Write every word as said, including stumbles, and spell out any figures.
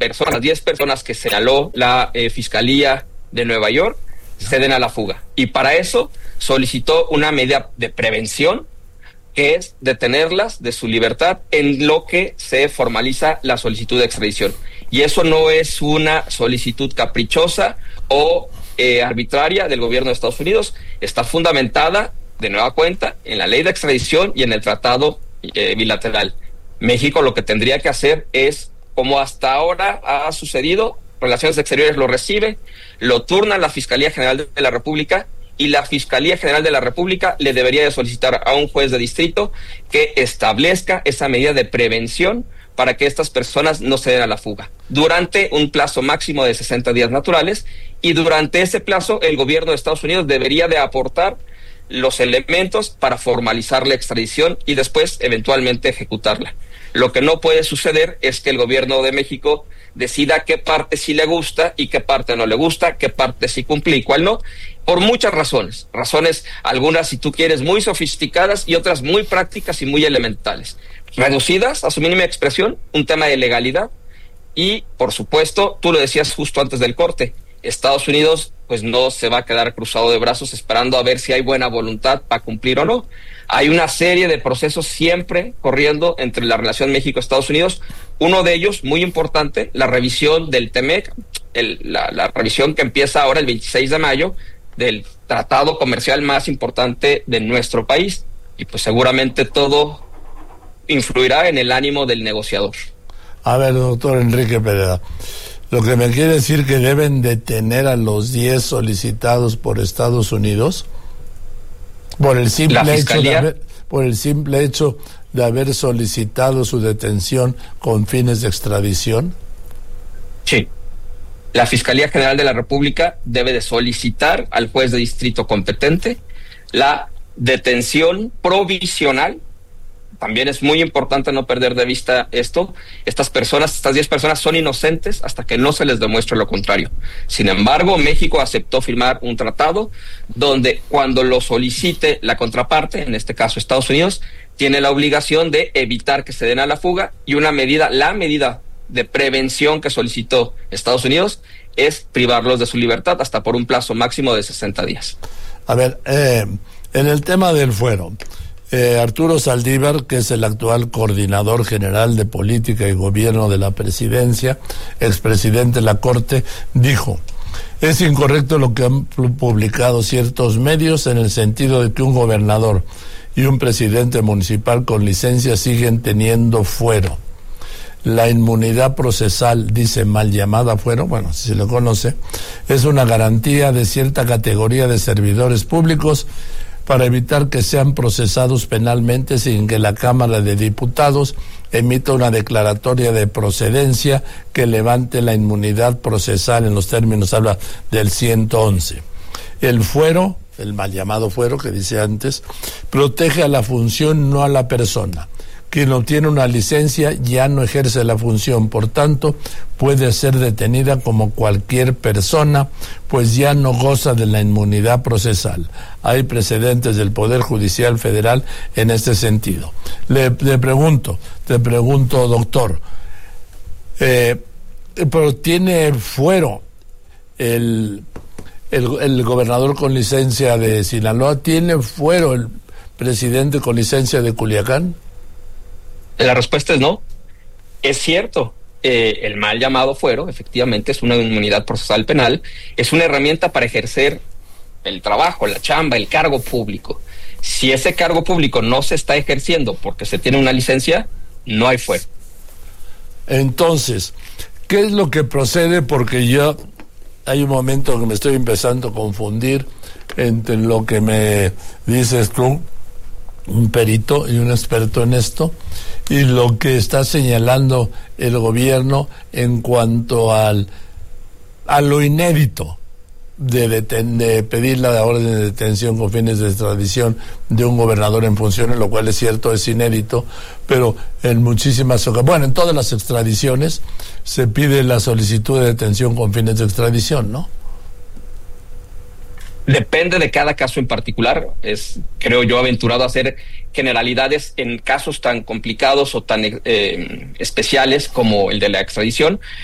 personas, las diez personas que señaló la eh, Fiscalía de Nueva York, se den a la fuga. Y para eso solicitó una medida de prevención, que es detenerlas de su libertad en lo que se formaliza la solicitud de extradición. Y eso no es una solicitud caprichosa o eh, arbitraria del gobierno de Estados Unidos, está fundamentada, de nueva cuenta, en la ley de extradición y en el tratado eh, bilateral. México lo que tendría que hacer es, como hasta ahora ha sucedido, Relaciones Exteriores lo recibe, lo turna a la Fiscalía General de la República, y la Fiscalía General de la República le debería de solicitar a un juez de distrito que establezca esa medida de prevención para que estas personas no se den a la fuga, durante un plazo máximo de sesenta días naturales, y durante ese plazo el gobierno de Estados Unidos debería de aportar los elementos para formalizar la extradición y después eventualmente ejecutarla. Lo que no puede suceder es que el gobierno de México decida qué parte sí le gusta y qué parte no le gusta, qué parte sí cumple y cuál no, por muchas razones. Razones, algunas, si tú quieres, muy sofisticadas y otras muy prácticas y muy elementales. Reducidas a su mínima expresión, un tema de legalidad y, por supuesto, tú lo decías justo antes del corte, Estados Unidos pues no se va a quedar cruzado de brazos esperando a ver si hay buena voluntad para cumplir o no. Hay una serie de procesos siempre corriendo entre la relación México-Estados Unidos. Uno de ellos, muy importante, la revisión del T M E C, el, la, la revisión que empieza ahora el veintiséis de mayo del tratado comercial más importante de nuestro país. Y pues seguramente todo influirá en el ánimo del negociador. A ver, doctor Enrique Pereda, lo que me quiere decir que deben detener a los diez solicitados por Estados Unidos por el simple hecho de haber, por el simple hecho de haber solicitado su detención con fines de extradición. Sí. La Fiscalía General de la República debe de solicitar al juez de distrito competente la detención provisional. También es muy importante no perder de vista esto. Estas personas, estas diez personas son inocentes hasta que no se les demuestre lo contrario. Sin embargo, México aceptó firmar un tratado donde cuando lo solicite la contraparte, en este caso Estados Unidos, tiene la obligación de evitar que se den a la fuga, y una medida, la medida de prevención que solicitó Estados Unidos es privarlos de su libertad hasta por un plazo máximo de sesenta días. A ver, eh, en el tema del fuero, Eh, Arturo Saldívar, que es el actual coordinador general de política y gobierno de la presidencia, expresidente de la Corte, dijo: es incorrecto lo que han publicado ciertos medios en el sentido de que un gobernador y un presidente municipal con licencia siguen teniendo fuero. La inmunidad procesal, dice, mal llamada fuero, bueno, si se lo conoce, es una garantía de cierta categoría de servidores públicos para evitar que sean procesados penalmente sin que la Cámara de Diputados emita una declaratoria de procedencia que levante la inmunidad procesal. En los términos habla del ciento once. El fuero, el mal llamado fuero que dice antes, protege a la función, no a la persona. Quien obtiene una licencia ya no ejerce la función, por tanto, puede ser detenida como cualquier persona, pues ya no goza de la inmunidad procesal. Hay precedentes del Poder Judicial Federal en este sentido. Le, le pregunto, te pregunto, doctor, eh, pero tiene fuero el, el, el gobernador con licencia de Sinaloa, ¿tiene fuero el presidente con licencia de Culiacán? La respuesta es no. Es cierto, eh, el mal llamado fuero, efectivamente, es una inmunidad procesal penal, es una herramienta para ejercer el trabajo, la chamba, el cargo público. Si ese cargo público no se está ejerciendo porque se tiene una licencia, no hay fuero. Entonces, ¿qué es lo que procede? Porque yo hay un momento que me estoy empezando a confundir entre lo que me dices tú, un perito y un experto en esto, y lo que está señalando el gobierno en cuanto al a lo inédito de, deten, de pedir la orden de detención con fines de extradición de un gobernador en funciones, lo cual es cierto, es inédito, pero en muchísimas ocasiones, bueno, en todas las extradiciones se pide la solicitud de detención con fines de extradición, ¿no? Depende de cada caso en particular. Es, creo yo, aventurado a hacer generalidades en casos tan complicados o tan eh, especiales como el de la extradición,